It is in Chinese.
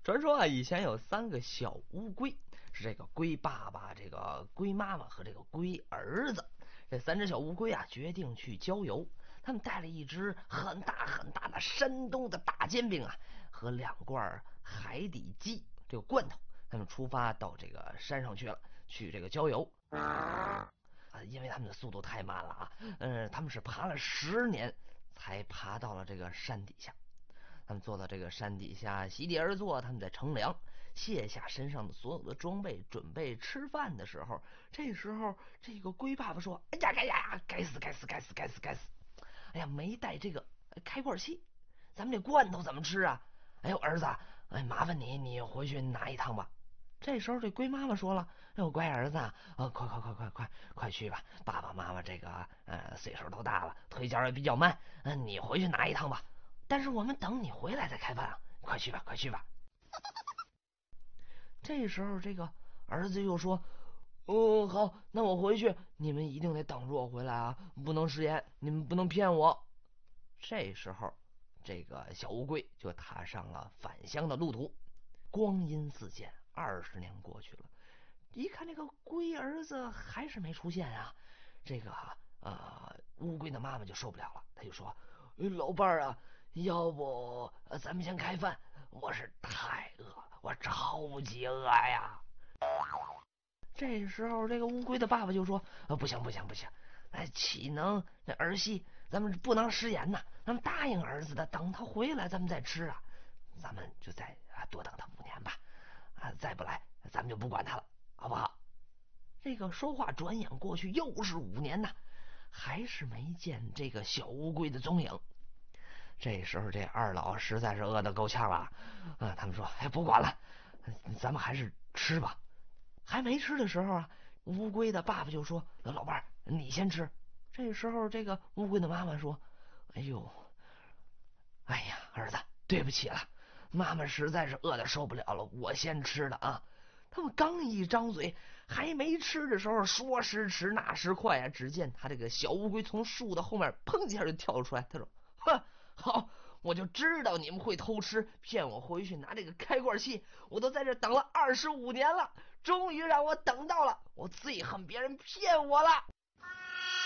传说啊，以前有3个小乌龟，是这个龟爸爸、这个龟妈妈和这个龟儿子。这3只小乌龟啊，决定去郊游。他们带了一只很大很大的山东的大煎饼啊，和2罐海底鸡这个罐头。他们出发到这个山上去了，去这个郊游。因为他们的速度太慢了啊，他们是爬了10年才爬到了这个山底下。他们坐到这个山底下，席地而坐，他们在乘凉，卸下身上的所有的装备，准备吃饭的时候，这时候这个龟爸爸说：“哎呀，哎呀，该死，该死，该死，该死，该死！哎呀，没带这个开罐器，咱们这罐头怎么吃啊？哎呦，儿子，哎，麻烦你回去拿一趟吧。”这时候这龟妈妈说了：“哎呦，乖儿子啊，快去吧！爸爸妈妈这个岁数都大了，腿脚也比较慢，你回去拿一趟吧。但是我们等你回来再开饭啊！快去吧，快去吧！”这时候这个儿子又说：“好，那我回去，你们一定得等着我回来啊，不能食言，你们不能骗我。”这时候，这个小乌龟就踏上了返乡的路途。光阴似箭，20年过去了，一看这个龟儿子还是没出现啊，这个乌龟的妈妈就受不了了，他就说：“老伴儿啊，要不咱们先开饭，我是太饿了，我超级饿呀。”这时候这个乌龟的爸爸就说：“不行不行不行，岂能这儿戏，咱们不能食言呐，咱们答应儿子的，等他回来咱们再吃啊，咱们就再多等他5年吧，再不来咱们就不管他了，好不好？”这个说话转眼过去又是5年呐，还是没见这个小乌龟的踪影。这时候这2老实在是饿得够呛了他们说：“哎，不管了，咱们还是吃吧。”还没吃的时候啊，乌龟的爸爸就说：“老伴儿，你先吃。”这时候这个乌龟的妈妈说：“哎呦，哎呀，儿子，对不起了，妈妈实在是饿得受不了了，我先吃的啊。”他们刚一张嘴，还没吃的时候，说时迟那时快啊！只见他这个小乌龟从树的后面砰一下就跳出来，他说：“哼，好，我就知道你们会偷吃，骗我回去拿这个开罐器，我都在这等了25年了，终于让我等到了，我最恨别人骗我了。”